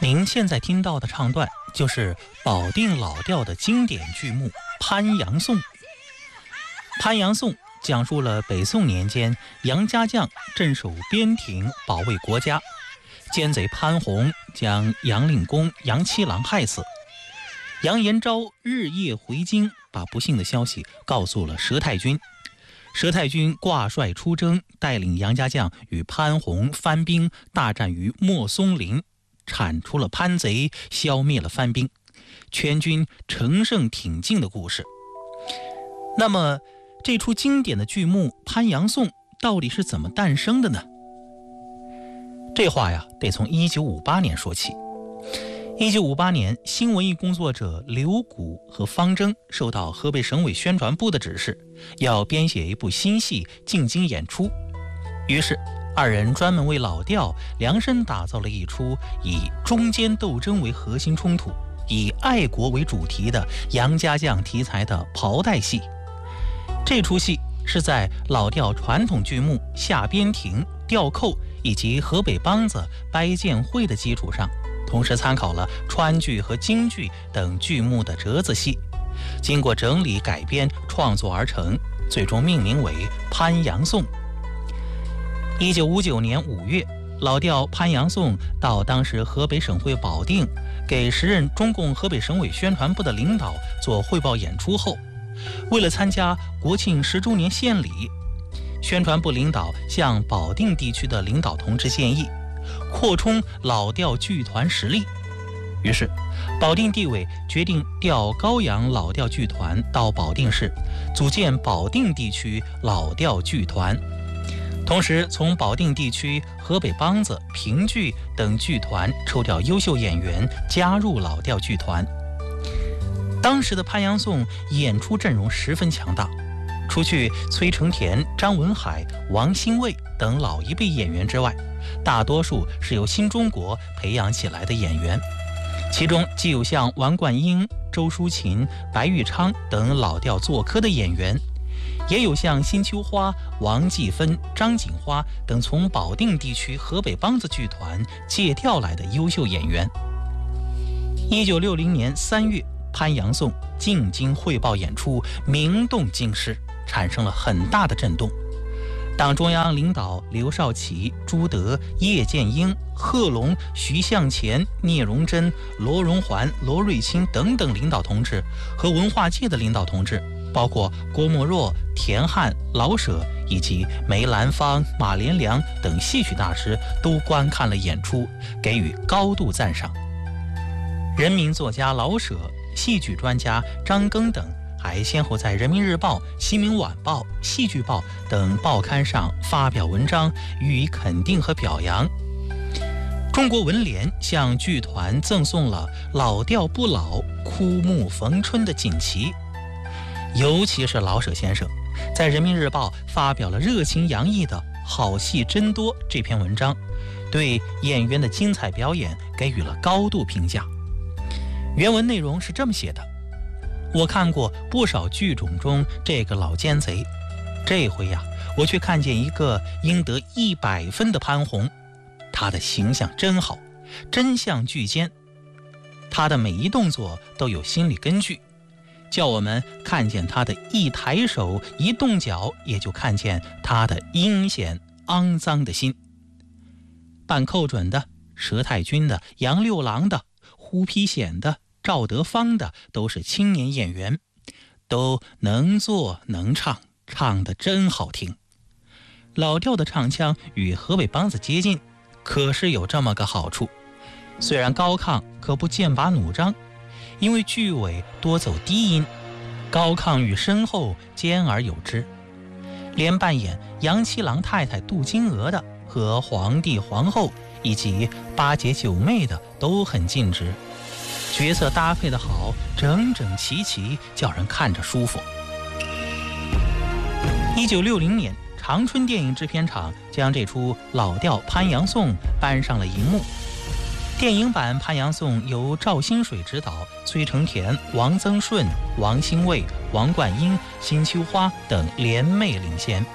您现在听到的唱段就是保定老调的经典剧目《潘阳颂》。《潘阳颂》讲述了北宋年间杨家将镇守边庭，保卫国家，奸贼潘洪将杨令公杨七郎害死。杨延昭日夜回京，把不幸的消息告诉了佘太君。佘太君挂帅出征，带领杨家将与潘洪番兵大战于莫松林，铲除了潘贼，消灭了番兵，全军乘胜挺进的故事。那么这出经典的剧目《潘阳颂》到底是怎么诞生的呢？这话呀，得从1958年说起。1958年，新文艺工作者刘谷和方征受到河北省委宣传部的指示，要编写一部新戏进京演出。于是二人专门为老调量身打造了一出以中间斗争为核心冲突，以爱国为主题的杨家将题材的袍带戏。这出戏是在老调传统剧目《下边庭》《吊扣》以及河北梆子《掰剑会》的基础上，同时参考了川剧和京剧等剧目的折子戏，经过整理改编创作而成，最终命名为《潘阳颂》。1959年5月，老调《潘阳颂》到当时河北省会保定，给时任中共河北省委宣传部的领导做汇报演出后，为了参加国庆10周年献礼，宣传部领导向保定地区的领导同志建议扩充老调剧团实力。于是保定地委决定调高阳老调剧团到保定市，组建保定地区老调剧团，同时从保定地区河北梆子、评剧等剧团抽调优秀演员加入老调剧团。当时的潘阳颂演出阵容十分强大，除去崔成田、张文海、王兴卫等老一辈演员之外，大多数是由新中国培养起来的演员，其中既有像王冠英、周淑琴、白玉昌等老调做科的演员，也有像辛秋花、王继芬、张锦花等从保定地区河北梆子剧团借调来的优秀演员。1960年3月，潘阳颂进京汇报演出，名动京师，产生了很大的震动。党中央领导刘少奇、朱德、叶剑英、贺龙、徐向前、聂荣臻、罗荣桓、罗瑞卿等等领导同志和文化界的领导同志，包括郭沫若、田汉、老舍以及梅兰芳、马连良等戏曲大师都观看了演出，给予高度赞赏。人民作家老舍、戏剧专家张庚等还先后在《人民日报》、《新民晚报》、《戏剧报》等报刊上发表文章，予以肯定和表扬。中国文联向剧团赠送了“老调不老，枯木逢春”的锦旗。尤其是老舍先生在《人民日报》发表了热情洋溢的“好戏真多”这篇文章，对演员的精彩表演给予了高度评价。原文内容是这么写的：我看过不少剧种中这个老奸贼，这回呀，我却看见一个应得100分的潘洪，他的形象真好，真像巨奸，他的每一动作都有心理根据，叫我们看见他的一抬手一动脚，也就看见他的阴险肮脏的心。扮寇准的、佘太君的、杨六郎的、胡丕显的、赵德芳的都是青年演员，都能做能唱，唱得真好听。老调的唱腔与河北梆子接近，可是有这么个好处，虽然高亢，可不剑拔弩张，因为剧尾多走低音，高亢与深厚兼而有之。连扮演杨七郎太太杜金娥的和皇帝皇后以及八姐九妹的都很尽职，角色搭配的好，整整齐齐，叫人看着舒服。1960年，长春电影制片厂将这出老调《潘阳颂》搬上了荧幕。电影版《潘阳颂》由赵新水执导，崔成田、王增顺、王兴卫、王冠英、辛秋花等联袂领衔。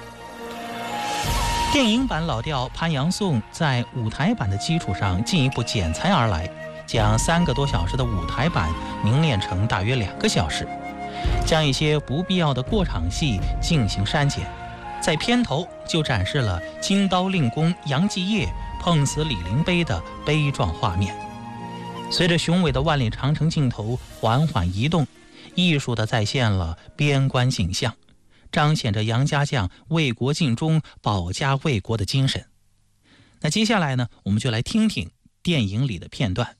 电影版老调《潘阳颂》在舞台版的基础上进一步剪裁而来， 将3个多小时的舞台版凝练成大约2个小时，将一些不必要的过场戏进行删减。在片头就展示了金刀令公杨继业碰死李陵碑的悲壮画面。随着雄伟的万里长城镜头缓缓移动，艺术地再现了边关景象，彰显着杨家将为国尽忠、保家卫国的精神。那接下来呢，我们就来听听电影里的片段。